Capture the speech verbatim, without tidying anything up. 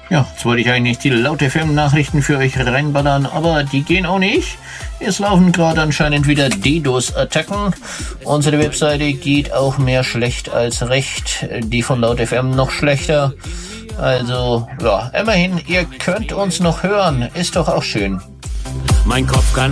Ja, jetzt wollte ich eigentlich die Laut F M-Nachrichten für euch reinballern, aber die gehen auch nicht. Es laufen gerade anscheinend wieder DDoS-Attacken. Unsere Webseite geht auch mehr schlecht als recht. Die von Laut F M noch schlechter. Also, ja, immerhin, ihr könnt uns noch hören. Ist doch auch schön. Mein Kopf kann